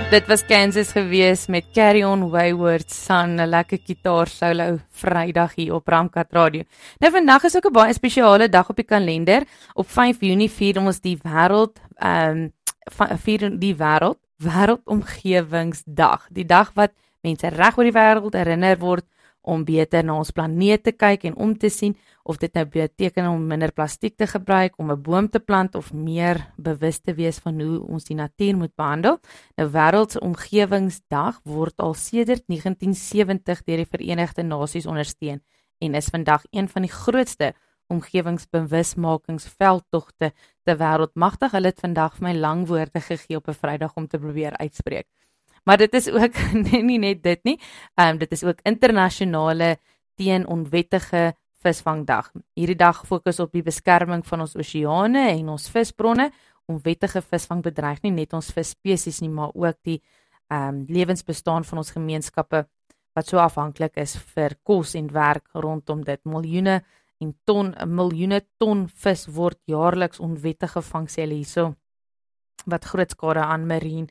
Dit was Kansas gewees met Carry On Wayward Son, 'n lekker gitaar solo Vrydag hier op Ramkat Radio. Nou vandag is ook 'n baie spesiale dag op die kalender. Op 5 Junie vier ons die Wêreldomgewingsdag. Die dag wat mense reg oor die wêreld herinner word om beter na ons planeet te kyk en om te sien of dit nou beteken om minder plastiek te gebruik, om 'n boom te plant of meer bewus te wees van hoe ons die natuur moet behandel. Nou Wêreldomgewingsdag word al sedert 1970 deur die Verenigde Nasies ondersteun en is vandag een van die grootste omgewingsbewusmakingsveldtogte ter wêreld. Magtig, hulle het vandag vir my lang woorde gegee op 'n Vrydag om te probeer uitspreek. Maar dit is ook nie net dit nie. Dit is ook internasionale teen onwettige visvangdag. Hierdie dag fokus op die beskerming van ons oseane en ons visbronne. Onwettige visvang bedreig nie net ons visspesies nie, maar ook die lewensbestaan van ons gemeenskappe wat so afhanklik is vir kos en werk rondom dit. Miljoene ton vis word jaarliks onwettig gevang, sê hulle hierso, wat groot skade aan marine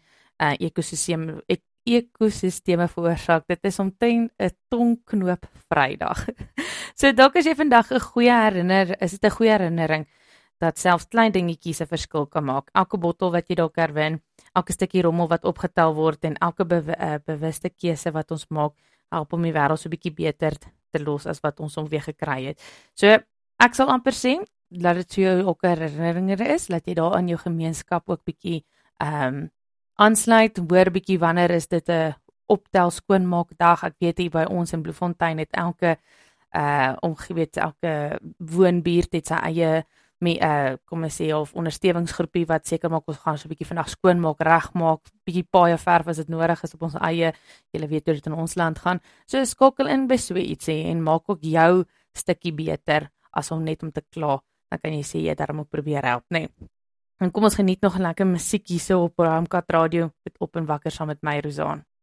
ekosisteme veroorsaak. Dit is omtrent 'n tonknoop Vrydag. So dalk as jy vandag is dit 'n goeie herinnering dat selfs klein dingetjies 'n verskil kan maak. Elke bottel wat jy dalk herwin, elke stukkie rommel wat opgetel word en elke bewuste keuse wat ons maak, help om die wêreld so 'n bietjie beter te los as wat ons weer gekry het. So ek sal amper sê, laat dit vir jou ook 'n herinnering is, dat jy daar in jou gemeenskap ook bietjie aansluit, hoor bietjie wanneer is dit 'n optel skoonmaakdag. Ek weet hier by ons in Bloemfontein het elke woonbuurt het sy eie kom ons sê of ondersteuningsgroepie wat seker maak ons gaan so 'n bietjie vandag skoonmaak, regmaak, bietjie paaie verf as dit nodig is op ons eie. Julle weet hoe dit in ons land gaan. So skakel in by so ietsie en maak ook jou stukkie beter as om net om te kla. Dan kan jy sê jy daarom ook probeer help, nee. En kom ons geniet nog 'n lekker musiek hierso op Ramkat Radio met Op en Wakker saam met my Rozaan.